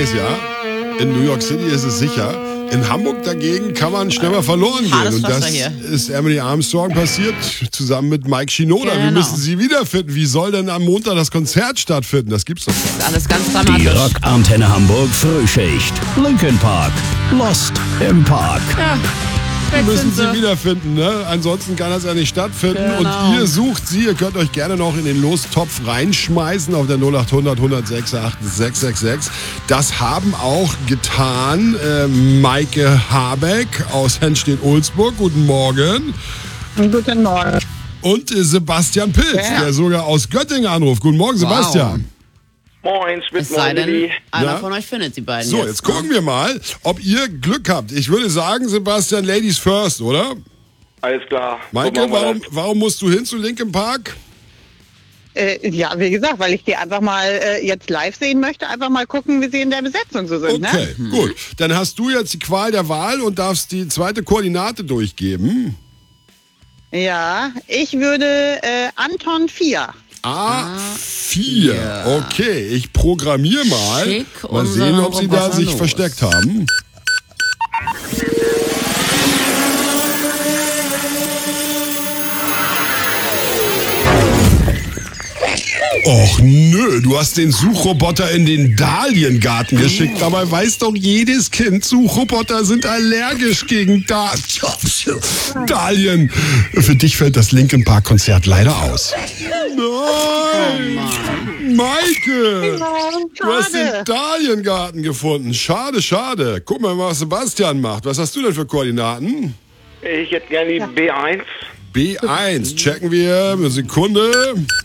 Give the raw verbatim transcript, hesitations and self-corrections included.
ist ja, in New York City ist es sicher. In Hamburg dagegen kann man schnell mal verloren gehen. Und das ist Emily Armstrong passiert, zusammen mit Mike Shinoda. Genau. Wir müssen sie wiederfinden. Wie soll denn am Montag das Konzert stattfinden? Das gibt's doch nicht. Das ist alles ganz dramatisch. Die Rockantenne Hamburg Frühschicht. Linkin Park. Lost im Park. Ja, Wir weg müssen sind sie wiederfinden, ne? Ansonsten kann das ja nicht stattfinden. Genau. Und ihr sucht sie, ihr könnt euch gerne noch in den Lostopf reinschmeißen auf der null acht hundert, hundertsechs, acht sechs sechs sechs. Das haben auch getan äh, Maike Habeck aus Henstedt-Ulzburg. Guten Morgen. Guten Morgen. Und äh, Sebastian Pilz, Ja. der sogar aus Göttingen anruft. Guten Morgen, Sebastian. Moin, Es Schmidt, sei moin, denn, Lilly. einer Ja. von euch findet die beiden So, jetzt. jetzt gucken wir mal, ob ihr Glück habt. Ich würde sagen, Sebastian, Ladies first, oder? Alles klar. So Maike, machen wir warum, das. warum musst du hin zu Linkin Park? Äh, ja, wie gesagt, weil ich die einfach mal äh, jetzt live sehen möchte, einfach mal gucken, wie sie in der Besetzung so sind. Okay, Ne? gut. Dann hast du jetzt die Qual der Wahl und darfst die zweite Koordinate durchgeben. Ja, ich würde äh, Anton vier. A vier. Okay, ich programmiere mal. Schick Mal sehen, ob sie da unseren sich Roboter versteckt haben. Och nö, du hast den Suchroboter in den Dahliengarten geschickt. Dabei weiß doch jedes Kind, Suchroboter sind allergisch gegen da Dahlien. Für dich fällt das Linkin Park Konzert leider aus. Nein! Maike! Du hast den Schade. Dahliengarten gefunden. Schade, schade. Guck mal, was Sebastian macht. Was hast du denn für Koordinaten? Ich hätte gerne die B eins. B eins. Checken wir. Eine Sekunde.